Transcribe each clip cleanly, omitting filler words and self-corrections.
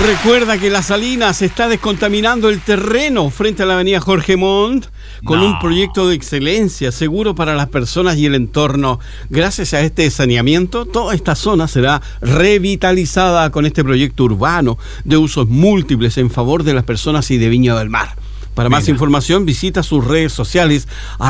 Recuerda que Las Salinas está descontaminando el terreno frente a la avenida Jorge Montt con un proyecto de excelencia seguro para las personas y el entorno. Gracias a este saneamiento, toda esta zona será revitalizada con este proyecto urbano de usos múltiples en favor de las personas y de Viña del Mar. Para más información, visita sus redes sociales,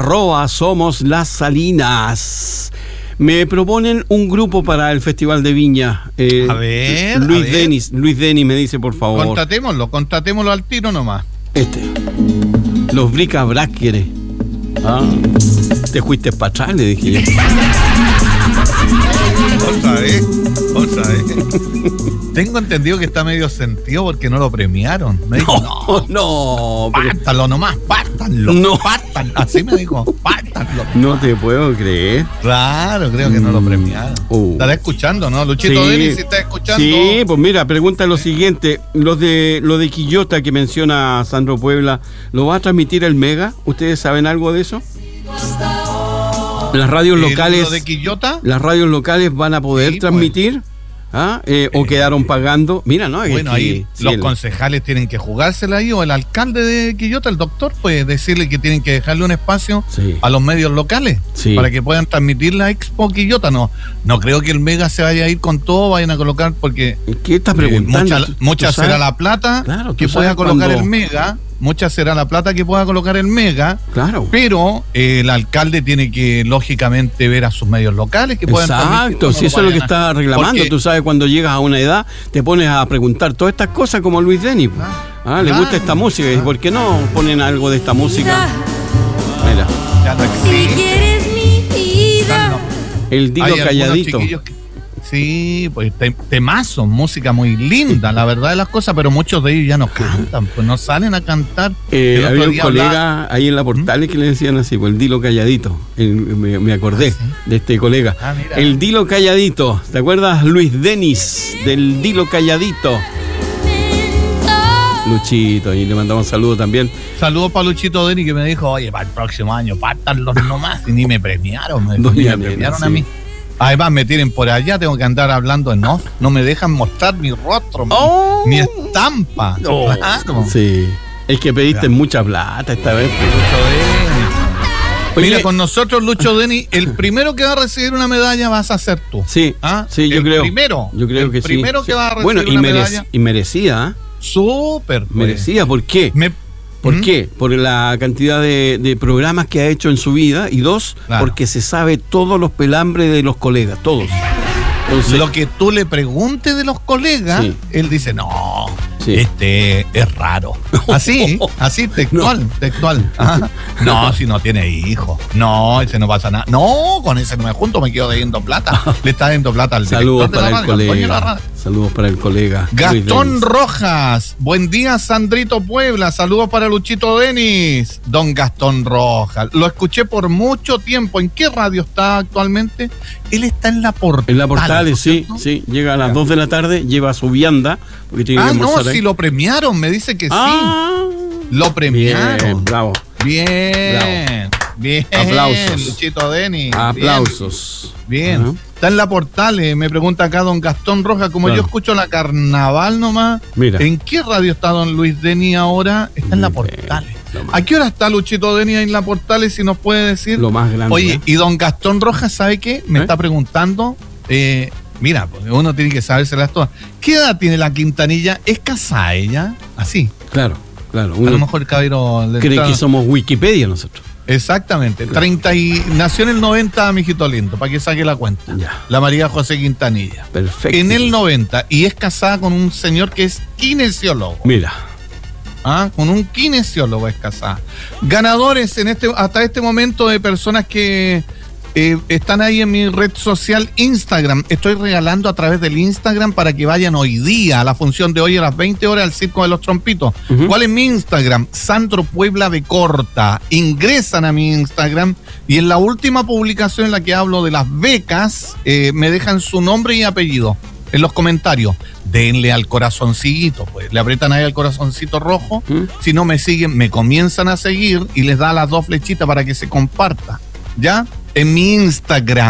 @SomosLasSalinas. Me proponen un grupo para el Festival de Viña. Luis Denis me dice, por favor. Contratémoslo al tiro nomás. Los Brica Brackere. Te fuiste para atrás, le dije yo. Otra vez. Tengo entendido que está medio sentido porque no lo premiaron. Me dijo, pártanlo nomás, pártanlo. Así me dijo, pártanlo. No te puedo creer. Claro, creo que no lo premiaron. Estará escuchando, ¿no? Luchito Denis, si está escuchando. Sí, pues mira, pregunta lo siguiente. Lo de Quillota que menciona Sandro Puebla, ¿lo va a transmitir el Mega? ¿Ustedes saben algo de eso? Las radios locales. ¿Lo de Quillota? Las radios locales van a poder transmitir. ¿O quedaron pagando? Mira, ¿no? Bueno, ahí los concejales tienen que jugársela ahí, o el alcalde de Quillota, el doctor, puede decirle que tienen que dejarle un espacio a los medios locales para que puedan transmitir la Expo Quillota. No creo que el Mega se vaya a ir con todo, vayan a colocar, porque ¿qué estás preguntando? Mucha será la plata que pueda colocar el Mega. Mucha será la plata que pueda colocar el Mega, pero el alcalde tiene que, lógicamente, ver a sus medios locales que puedan transmitir. Exacto, si eso es lo que está reclamando. Tú sabes, cuando llegas a una edad, te pones a preguntar todas estas cosas como Luis Denis. Le gusta esta música, ¿y por qué no ponen algo de esta música? Mira. Si quieres mi vida. El Dilo Calladito. Sí, pues temazos, música muy linda, la verdad de las cosas, pero muchos de ellos ya no cantan, pues no salen a cantar. Había un colega ahí en la Portales que le decían así, pues el Dilo Calladito. Me acordé de este colega. El Dilo Calladito, ¿te acuerdas, Luis Denis, del Dilo Calladito? Luchito, y le mandamos saludos también. Saludos para Luchito Denis, que me dijo, oye, para el próximo año, pártanlos nomás, y ni me premiaron, a mí. Además me tienen por allá, tengo que andar hablando en off. No me dejan mostrar mi rostro, mi estampa. Claro. Sí, es que pediste mucha plata esta vez. Mira, con nosotros, Lucho Denis, el primero que va a recibir una medalla vas a ser tú. Sí, yo creo. Yo creo que sí. El primero que va a recibir una medalla. Y merecida. Súper. Merecida, ¿por qué? ¿Por qué? Por la cantidad de programas que ha hecho en su vida, y dos, porque se sabe todos los pelambres de los colegas, todos. Entonces, lo que tú le preguntes de los colegas, él dice, no, este es raro. Así textual. No, si no tiene hijos. No, ese no pasa nada. No, con ese no me junto, me quedo debiendo plata. Le está debiendo plata al Saludos para el colega. Saludos para el colega Gastón Rojas. Buen día, Sandrito Puebla. Saludos para Luchito Denis. Don Gastón Rojas. Lo escuché por mucho tiempo. ¿En qué radio está actualmente? Él está en La Portales. En La Portales, sí. Llega a las 2 de la tarde, lleva su vianda. Porque tiene que almorzar ahí. Sí, lo premiaron. Me dice que sí. Lo premiaron. Bien, bravo. Bien. Aplausos. Luchito Denis. Aplausos. Bien. Está en La Portales, me pregunta acá don Gastón Rojas, como yo escucho la Carnaval nomás. Mira. ¿En qué radio está don Luis Denis ahora? Está en La Portales. ¿A qué hora está Luchito Denis en La Portales, si nos puede decir? Lo más grande. Oye, y don Gastón Rojas, ¿sabe qué? Me está preguntando, mira, porque uno tiene que sabérselas todas. ¿Qué edad tiene la Quintanilla? ¿Es casada ella? Así. Claro. A lo mejor el caballero... Cree que somos Wikipedia nosotros. Exactamente, nació en el 90, mijito lindo, para que saque la cuenta. La María José Quintanilla. Perfecto. En el 90, y es casada con un señor que es kinesiólogo. Mira. Con un kinesiólogo es casada. Ganadores hasta este momento de personas que están ahí en mi red social Instagram. Estoy regalando a través del Instagram para que vayan hoy día a la función de hoy a las 20 horas al Circo de los Trompitos. ¿Cuál es mi Instagram? Sandro Puebla de Corta. Ingresan a mi Instagram y en la última publicación en la que hablo de las becas, me dejan su nombre y apellido en los comentarios. Denle al corazoncito, pues le aprietan ahí al corazoncito rojo. Si no me siguen, me comienzan a seguir y les da las 2 flechitas para que se comparta. ¿Ya? En mi Instagram,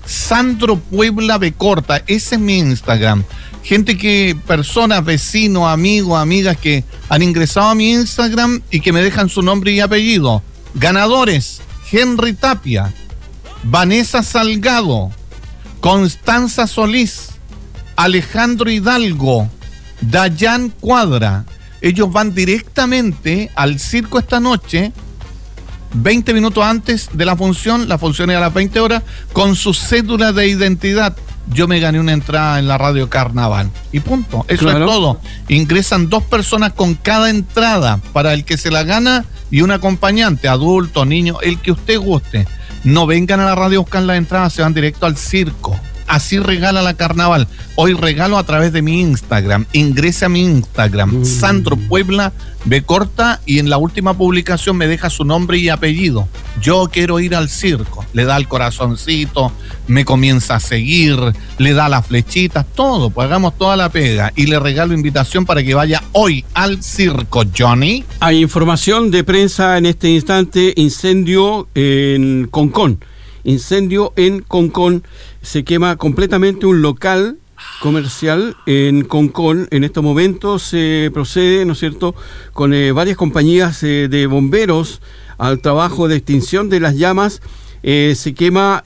Sandro Puebla B corta, ese es mi Instagram. Personas, vecinos, amigos, amigas que han ingresado a mi Instagram y que me dejan su nombre y apellido. Ganadores: Henry Tapia, Vanessa Salgado, Constanza Solís, Alejandro Hidalgo, Dayan Cuadra. Ellos van directamente al circo esta noche, 20 minutos antes de la función es a las 20 horas, con su cédula de identidad. Yo me gané una entrada en la Radio Carnaval. Y punto. Eso es todo. Ingresan 2 personas con cada entrada para el que se la gana y un acompañante, adulto, niño, el que usted guste. No vengan a la radio a buscar las entradas, se van directo al circo. Así regala la Carnaval. Hoy regalo a través de mi Instagram. Ingrese a mi Instagram, Sandro Puebla B corta, y en la última publicación me deja su nombre y apellido. Yo quiero ir al circo. Le da el corazoncito, me comienza a seguir, le da las flechitas, todo. Pues hagamos toda la pega. Y le regalo invitación para que vaya hoy al circo, Johnny. Hay información de prensa en este instante. Incendio en Concón. Incendio en Concón. Se quema completamente un local comercial en Concón. En estos momentos se procede, ¿no es cierto?, con varias compañías de bomberos al trabajo de extinción de las llamas. Se quema,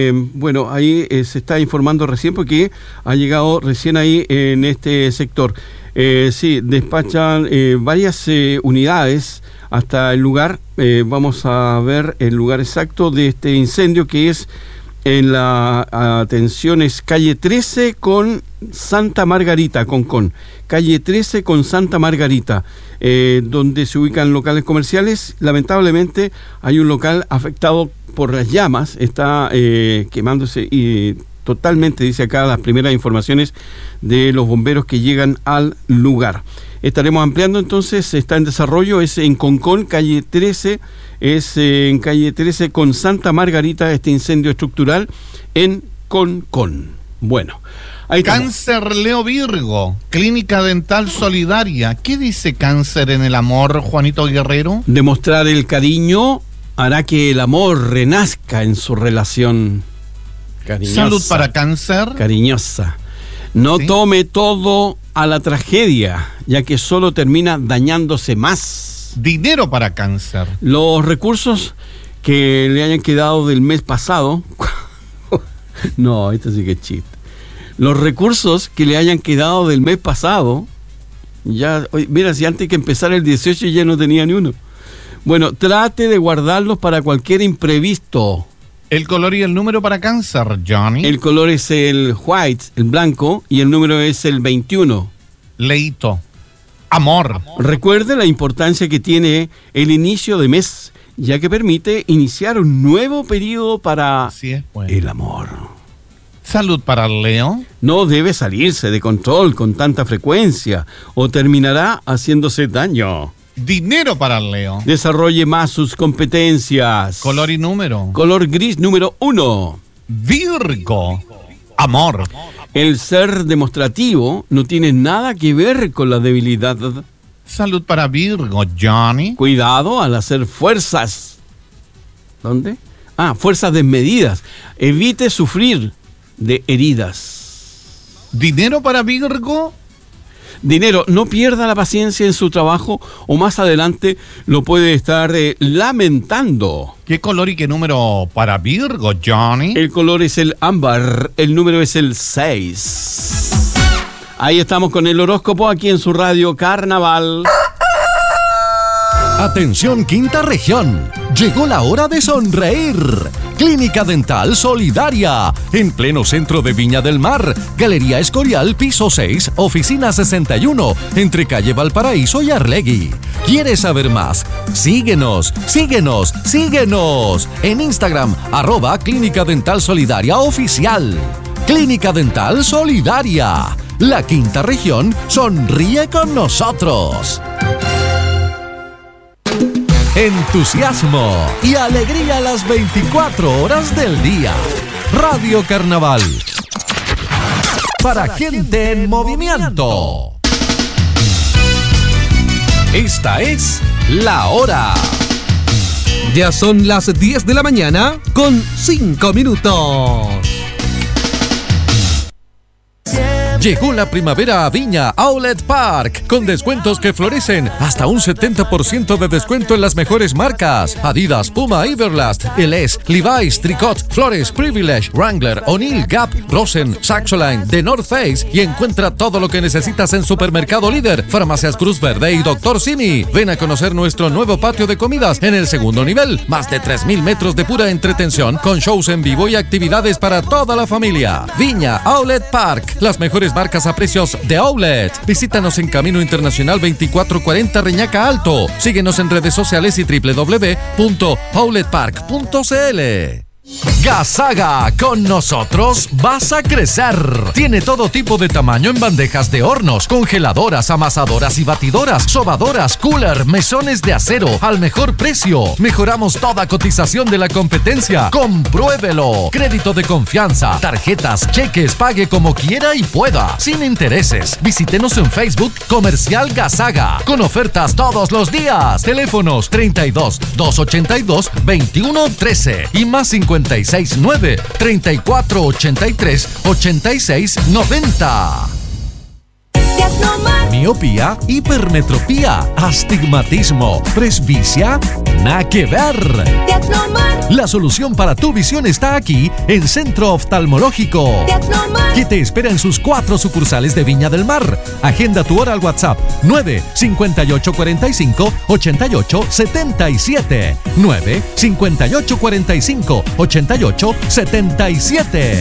ahí se está informando recién porque ha llegado recién ahí en este sector. Sí, despachan varias unidades hasta el lugar. Vamos a ver el lugar exacto de este incendio, que es en la atención, es calle 13 con Santa Margarita, Concón. Calle 13 con Santa Margarita, donde se ubican locales comerciales. Lamentablemente hay un local afectado por las llamas, está quemándose y totalmente, dice acá las primeras informaciones de los bomberos que llegan al lugar. Estaremos ampliando entonces, está en desarrollo, es en Concón, calle 13, es en calle 13 con Santa Margarita, este incendio estructural en Concón. Bueno, ahí Cáncer Leo Virgo, Clínica Dental Solidaria. ¿Qué dice cáncer en el amor, Juanito Guerrero? Demostrar el cariño hará que el amor renazca en su relación. Cariñosa. Salud para cáncer. Cariñosa. No tome todo a la tragedia, ya que solo termina dañándose más. Dinero para cáncer. Los recursos que le hayan quedado del mes pasado. No, esto sí que es chiste. Los recursos que le hayan quedado del mes pasado. Ya, mira, si antes que empezar el 18 ya no tenía ni uno. Bueno, trate de guardarlos para cualquier imprevisto. El color y el número para cáncer, Johnny. El color es el white, el blanco, y el número es el 21. Leito. Amor. Recuerde la importancia que tiene el inicio de mes, ya que permite iniciar un nuevo periodo para el amor. Salud para Leo. No debe salirse de control con tanta frecuencia o terminará haciéndose daño. Dinero para Leo. Desarrolle más sus competencias. Color y número. Color gris número 1. Virgo. Amor. El ser demostrativo no tiene nada que ver con la debilidad. Salud para Virgo, Johnny. Cuidado al hacer fuerzas. ¿Dónde? Fuerzas desmedidas. Evite sufrir de heridas. Dinero para Virgo. Dinero, no pierda la paciencia en su trabajo o más adelante lo puede estar lamentando. ¿Qué color y qué número para Virgo, Johnny? El color es el ámbar, el número es el 6. Ahí estamos con el horóscopo aquí en su radio Carnaval. Atención Quinta Región, llegó la hora de sonreír. Clínica Dental Solidaria, en pleno centro de Viña del Mar, Galería Escorial, piso 6, oficina 61, entre calle Valparaíso y Arlegui. ¿Quieres saber más? Síguenos en Instagram, @Clínica Dental Solidaria Oficial. Clínica Dental Solidaria, la Quinta Región sonríe con nosotros. Entusiasmo y alegría las 24 horas del día. Radio Carnaval. Para gente en movimiento. Esta es la hora. Ya son las 10 de la mañana con 5 minutos. Llegó la primavera a Viña Outlet Park, con descuentos que florecen, hasta un 70% de descuento en las mejores marcas: Adidas, Puma, Everlast, LS, Levi's, Tricot, Flores, Privilege, Wrangler, O'Neill, Gap, Rosen, Saxoline, The North Face, y encuentra todo lo que necesitas en Supermercado Líder, Farmacias Cruz Verde y Dr. Simi. Ven a conocer nuestro nuevo patio de comidas en el segundo nivel, más de 3.000 metros de pura entretención, con shows en vivo y actividades para toda la familia. Viña Outlet Park, las mejores marcas a precios de outlet. Visítanos en Camino Internacional 2440 Reñaca Alto. Síguenos en redes sociales y www.outletpark.cl. Gasaga, con nosotros vas a crecer. Tiene todo tipo de tamaño en bandejas de hornos, congeladoras, amasadoras y batidoras, sobadoras, cooler, mesones de acero al mejor precio. Mejoramos toda cotización de la competencia. Compruébelo. Crédito de confianza, tarjetas, cheques, pague como quiera y pueda, sin intereses. Visítenos en Facebook Comercial Gasaga, con ofertas todos los días. Teléfonos 32 282 2113 y más 569 3483 8690. Miopía, hipermetropía, astigmatismo, presbicia, nada que ver. La solución para tu visión está aquí en Centro Oftalmológico, que te espera en sus 4 sucursales de Viña del Mar. Agenda tu hora al WhatsApp 958458877 958458877.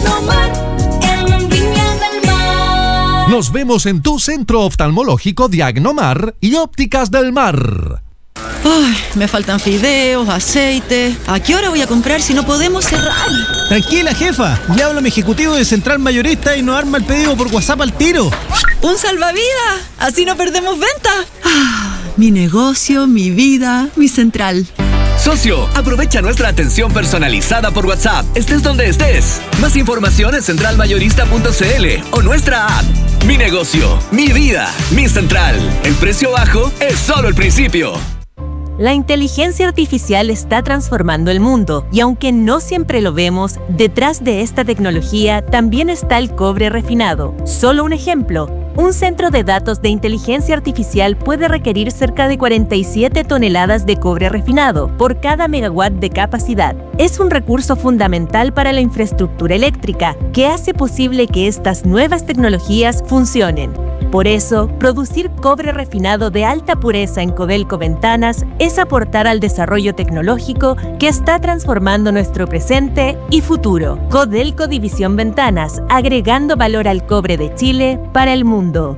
Nos vemos en tu Centro Oftalmológico Diagnomar y Ópticas del Mar. Ay, me faltan fideos, aceite. ¿A qué hora voy a comprar si no podemos cerrar? Tranquila, jefa. Le hablo a mi ejecutivo de Central Mayorista y nos arma el pedido por WhatsApp al tiro. ¡Un salvavidas! Así no perdemos venta. Mi negocio, mi vida, mi Central. Socio, aprovecha nuestra atención personalizada por WhatsApp, estés donde estés. Más información en centralmayorista.cl o nuestra app. Mi negocio, mi vida, mi Central. El precio bajo es solo el principio. La inteligencia artificial está transformando el mundo y aunque no siempre lo vemos, detrás de esta tecnología también está el cobre refinado. Solo un ejemplo. Un centro de datos de inteligencia artificial puede requerir cerca de 47 toneladas de cobre refinado por cada megawatt de capacidad. Es un recurso fundamental para la infraestructura eléctrica que hace posible que estas nuevas tecnologías funcionen. Por eso, producir cobre refinado de alta pureza en Codelco Ventanas es aportar al desarrollo tecnológico que está transformando nuestro presente y futuro. Codelco División Ventanas, agregando valor al cobre de Chile para el mundo.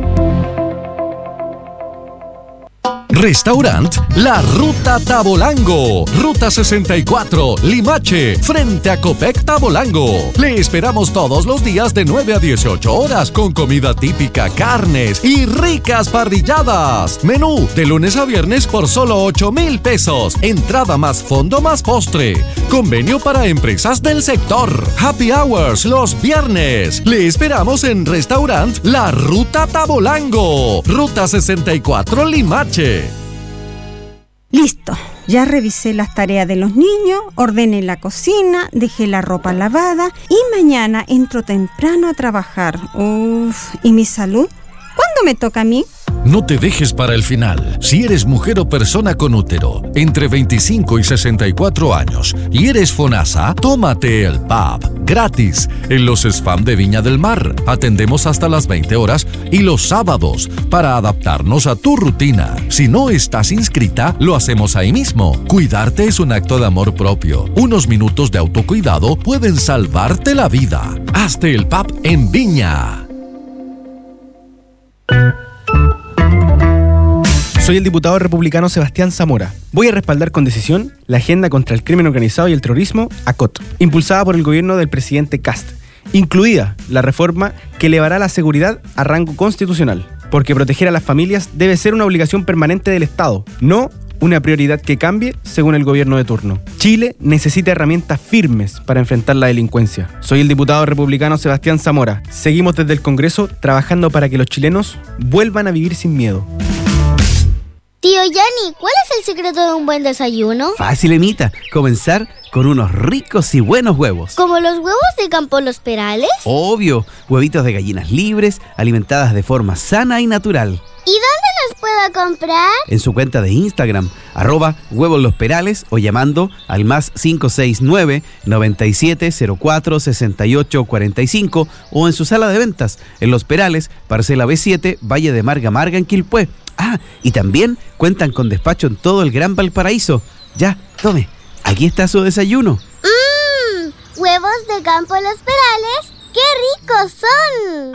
Restaurant La Ruta Tabolango, Ruta 64, Limache, frente a Copec Tabolango. Le esperamos todos los días de 9 a 18 horas con comida típica, carnes y ricas parrilladas. Menú de lunes a viernes por solo 8,000 pesos. Entrada más fondo más postre. Convenio para empresas del sector. Happy Hours los viernes. Le esperamos en Restaurant La Ruta Tabolango, Ruta 64, Limache. Listo, ya revisé las tareas de los niños, ordené la cocina, dejé la ropa lavada y mañana entro temprano a trabajar. ¿Y mi salud? ¿Cuándo me toca a mí? No te dejes para el final. Si eres mujer o persona con útero entre 25 y 64 años y eres FONASA, tómate el PAP gratis en los SFAM de Viña del Mar. Atendemos hasta las 20 horas y los sábados para adaptarnos a tu rutina. Si no estás inscrita, lo hacemos ahí mismo. Cuidarte es un acto de amor propio. Unos minutos de autocuidado pueden salvarte la vida. Hazte el PAP en Viña. Soy el diputado republicano Sebastián Zamora. Voy a respaldar con decisión la agenda contra el crimen organizado y el terrorismo, ACOT, impulsada por el gobierno del presidente Kast, incluida la reforma que elevará la seguridad a rango constitucional, porque proteger a las familias debe ser una obligación permanente del Estado, no una prioridad que cambie según el gobierno de turno. Chile necesita herramientas firmes para enfrentar la delincuencia. Soy el diputado republicano Sebastián Zamora. Seguimos desde el Congreso trabajando para que los chilenos vuelvan a vivir sin miedo. Tío Yanni, ¿cuál es el secreto de un buen desayuno? Fácil, Emita. Comenzar con unos ricos y buenos huevos. ¿Como los huevos de Campo Los Perales? Obvio, huevitos de gallinas libres, alimentadas de forma sana y natural. ¿Y dónde los puedo comprar? En su cuenta de Instagram, @huevosLosPerales o llamando al más 569-9704-6845 o en su sala de ventas, en Los Perales, Parcela B7, Valle de Marga Marga en Quilpué. Y también cuentan con despacho en todo el Gran Valparaíso. Ya, tome, aquí está su desayuno. Huevos de Campo Los Perales, ¡qué ricos son!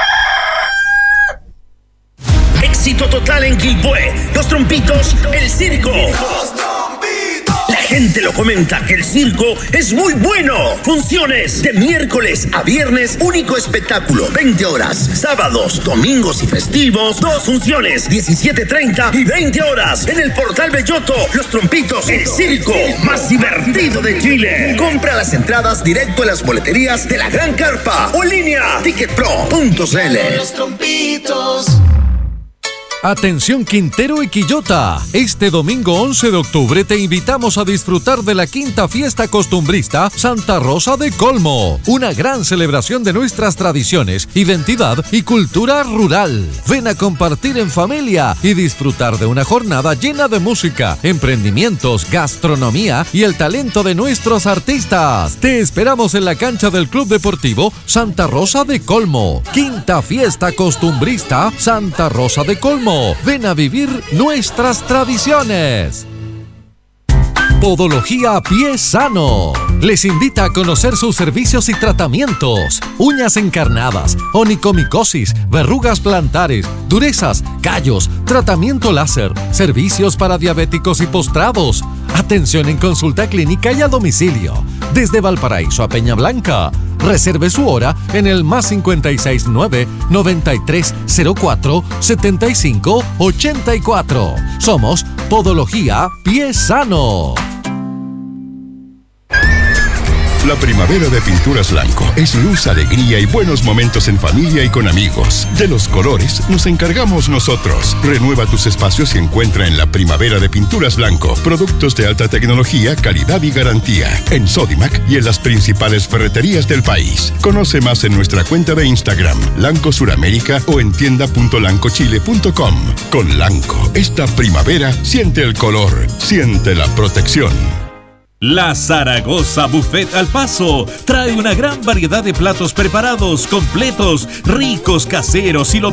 Éxito total en Quilpué. Los Trompitos, el circo. La gente lo comenta que el circo es muy bueno. Funciones de miércoles a viernes, único espectáculo, 20 horas. Sábados, domingos y festivos, 2 funciones, 17:30 y 20 horas. En el Portal Belloto, Los Trompitos, el circo más divertido de Chile. Compra las entradas directo en las boleterías de la Gran Carpa o en línea ticketpro.cl. Los Trompitos. Atención Quintero y Quillota, este domingo 11 de octubre te invitamos a disfrutar de la quinta fiesta costumbrista Santa Rosa de Colmo, una gran celebración de nuestras tradiciones, identidad y cultura rural. Ven a compartir en familia y disfrutar de una jornada llena de música, emprendimientos, gastronomía y el talento de nuestros artistas. Te esperamos en la cancha del Club Deportivo Santa Rosa de Colmo, quinta fiesta costumbrista Santa Rosa de Colmo. Ven a vivir nuestras tradiciones. Podología Pie Sano les invita a conocer sus servicios y tratamientos. Uñas encarnadas, onicomicosis, verrugas plantares, durezas, callos, tratamiento láser, servicios para diabéticos y postrados. Atención en consulta clínica y a domicilio. Desde Valparaíso a Peña Blanca. Reserve su hora en el más 569-9304-7584. Somos Podología Pie Sano. La primavera de Pinturas Blanco es luz, alegría y buenos momentos en familia y con amigos. De los colores nos encargamos nosotros. Renueva tus espacios y encuentra en la primavera de Pinturas Blanco productos de alta tecnología, calidad y garantía. En Sodimac y en las principales ferreterías del país. Conoce más en nuestra cuenta de Instagram, Lanco Suramérica o en tienda.lancochile.com. Con Lanco, esta primavera siente el color, siente la protección. La Zaragoza Buffet al Paso trae una gran variedad de platos preparados, completos, ricos, caseros y lo